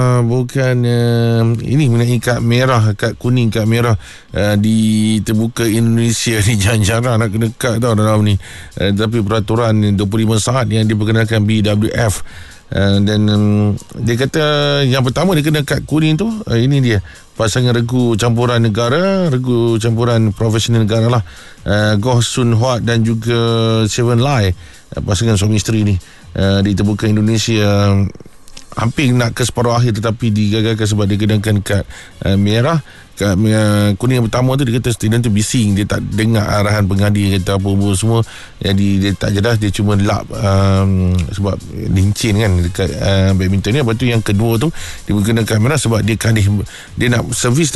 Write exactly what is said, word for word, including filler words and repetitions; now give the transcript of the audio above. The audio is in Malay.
Uh, bukan uh, ini mengenai kad merah, kad kuning, kad merah uh, di terbuka Indonesia ni jarang-jarang nak kena kad tau dalam ni. Uh, tapi peraturan dua puluh lima saat yang diperkenalkan B W F. Uh, dan um, dia kata yang pertama dia kena kad kuning tu, uh, ini dia pasangan regu campuran negara, regu campuran profesional negara lah, uh, Goh Sun Huat dan juga Seven Lai, uh, pasangan suami isteri ni, uh, di terbuka Indonesia. Uh, hampir nak ke separuh akhir tetapi digagalkan sebab dia kenakan kad uh, merah. Kad uh, kuning yang pertama tu dia kata student tu bising, dia tak dengar arahan pengadil kata apa-apa semua, jadi dia tak jelas, dia cuma lap um, sebab lincin kan dekat uh, badminton ni. Lepas tu yang kedua tu dia kenakan merah sebab dia kadih, dia nak servis